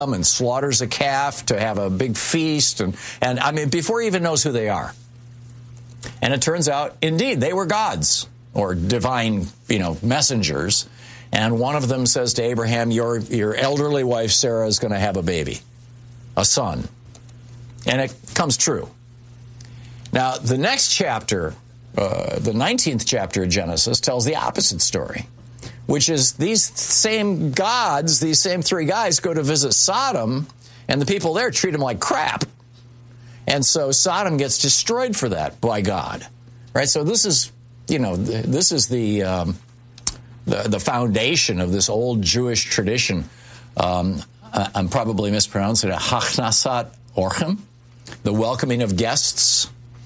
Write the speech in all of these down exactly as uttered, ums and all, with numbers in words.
and slaughters a calf to have a big feast. And, and I mean, before he even knows who they are. And it turns out, indeed, they were gods or divine, you know, messengers. And one of them says to Abraham, your, your elderly wife, Sarah, is going to have a baby, a son. And it comes true. Now, the next chapter, uh, the nineteenth chapter of Genesis, tells the opposite story, which is these same gods, these same three guys go to visit Sodom, and the people there treat them like crap. And so Sodom gets destroyed for that by God, right? So this is, you know, this is the um, the, the foundation of this old Jewish tradition. Um, I'm probably mispronouncing it, Hachnasat Orchem, the welcoming of guests.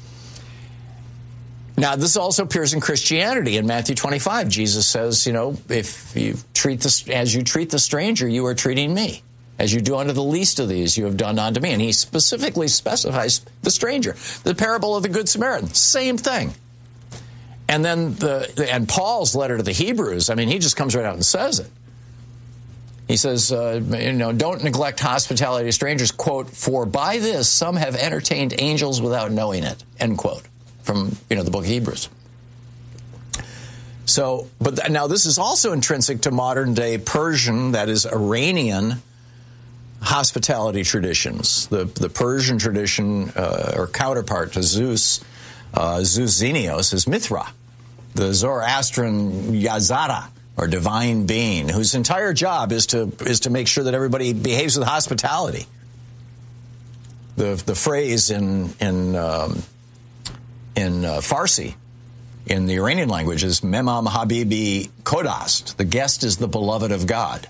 Now, this also appears in Christianity. In Matthew twenty-five, Jesus says, you know, if you treat this as you treat the stranger, you are treating me. As you do unto the least of these, you have done unto me. And he specifically specifies the stranger. The parable of the Good Samaritan, same thing. And then the and Paul's letter to the Hebrews, I mean, he just comes right out and says it. He says, uh, you know, don't neglect hospitality to strangers, quote, for by this some have entertained angels without knowing it, end quote, from, you know, the book of Hebrews. So, but th- now this is also intrinsic to modern day Persian, that is Iranian, hospitality traditions. The the Persian tradition, uh, or counterpart to Zeus, uh, Zeus Xenios, is Mithra, the Zoroastrian Yazara, or divine being, whose entire job is to is to make sure that everybody behaves with hospitality. The the phrase in in um, in uh, Farsi, in the Iranian language, is Memam Habibi Kodast. The guest is the beloved of God.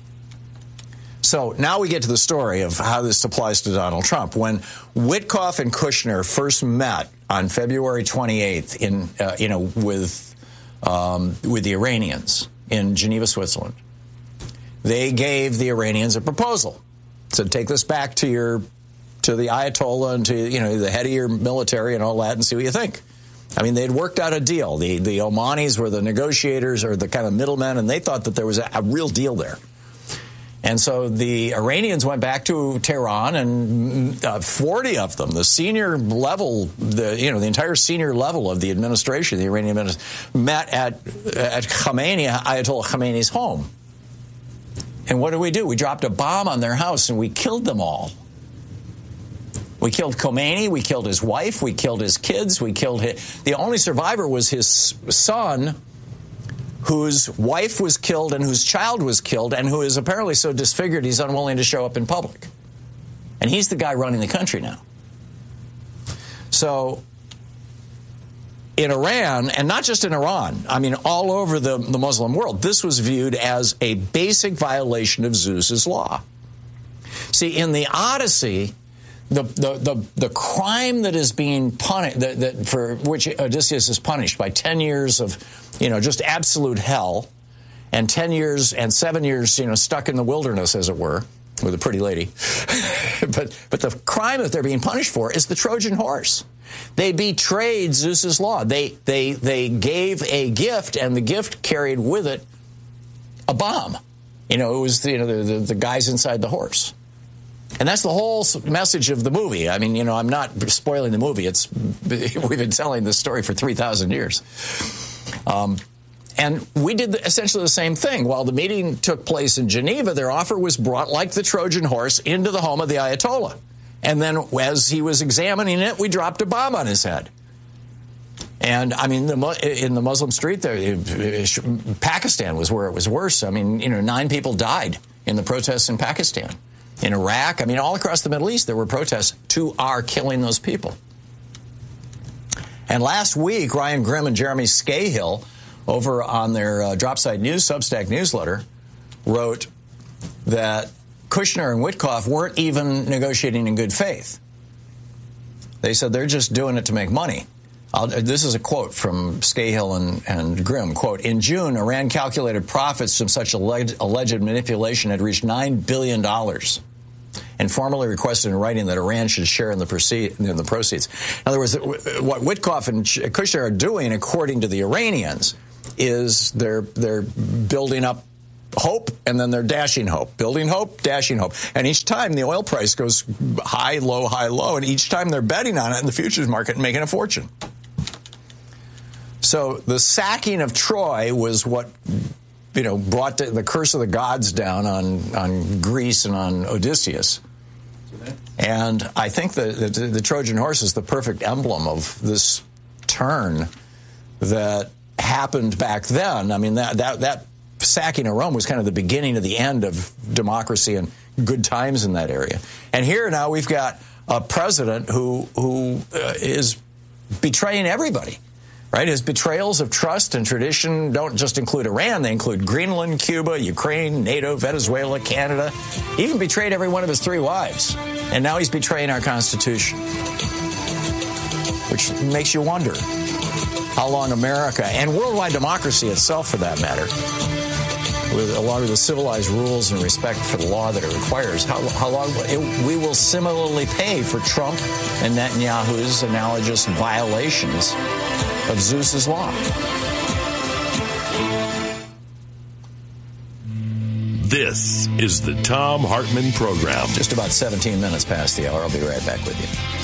So now we get to the story of how this applies to Donald Trump. When Witkoff and Kushner first met on February twenty-eighth, in uh, you know with um, with the Iranians in Geneva, Switzerland, they gave the Iranians a proposal. Said, take this back to your to the Ayatollah and to you know the head of your military and all that, and see what you think. I mean, they'd worked out a deal. The the Omanis were the negotiators or the kind of middlemen, and they thought that there was a, a real deal there. And so the Iranians went back to Tehran, and uh, forty of them, the senior level, the you know the entire senior level of the administration, the Iranian administration, met at at Khamenei, Ayatollah Khamenei's home. And what did we do? We dropped a bomb on their house, and we killed them all. We killed Khomeini, we killed his wife, we killed his kids, we killed his... The only survivor was his son, whose wife was killed and whose child was killed, and who is apparently so disfigured he's unwilling to show up in public. And he's the guy running the country now. So in Iran, and not just in Iran, I mean all over the, the Muslim world, this was viewed as a basic violation of Zeus's law. See, in the Odyssey, the the the, the crime that is being punished, that, that for which Odysseus is punished by ten years of, you know, just absolute hell, and ten years and seven years, you know, stuck in the wilderness, as it were, with a pretty lady. but but the crime that they're being punished for is the Trojan horse. They betrayed Zeus's law. They they they gave a gift, and the gift carried with it a bomb. You know, it was the, you know the, the, the guys inside the horse. And that's the whole message of the movie. I mean, you know, I'm not spoiling the movie. It's we've been telling this story for three thousand years. Um, and we did essentially the same thing. While the meeting took place in Geneva, their offer was brought like the Trojan horse into the home of the Ayatollah. And then as he was examining it, we dropped a bomb on his head. And, I mean, the, in the Muslim street there, Pakistan was where it was worse. I mean, you know, nine people died in the protests in Pakistan. In Iraq, I mean, all across the Middle East, there were protests to our killing those people. And last week, Ryan Grimm and Jeremy Scahill, over on their uh, Dropside News Substack newsletter, wrote that Kushner and Witkoff weren't even negotiating in good faith. They said they're just doing it to make money. I'll, this is a quote from Scahill and, and Grimm. Quote, in June, Iran calculated profits from such alleged, alleged manipulation had reached nine billion dollars. And formally requested in writing that Iran should share in the, proceed, in the proceeds. In other words, what Witkoff and Kushner are doing, according to the Iranians, is they're they're building up hope, and then they're dashing hope. Building hope, dashing hope. And each time the oil price goes high, low, high, low, and each time they're betting on it in the futures market and making a fortune. So the sacking of Troy was what, you know, brought the curse of the gods down on, on Greece and on Odysseus. And I think the, the, the Trojan horse is the perfect emblem of this turn that happened back then. I mean, that, that, that sacking of Rome was kind of the beginning of the end of democracy and good times in that area. And here now we've got a president who, who uh, is betraying everybody. Right? His betrayals of trust and tradition don't just include Iran. They include Greenland, Cuba, Ukraine, NATO, Venezuela, Canada. He even betrayed every one of his three wives. And now he's betraying our Constitution. Which makes you wonder how long America, and worldwide democracy itself for that matter, with along with the civilized rules and respect for the law that it requires, how, how long it, we will similarly pay for Trump and Netanyahu's analogous violations of Zeus's law. This is the Thom Hartmann Program. Just about seventeen minutes past the hour. I'll be right back with you.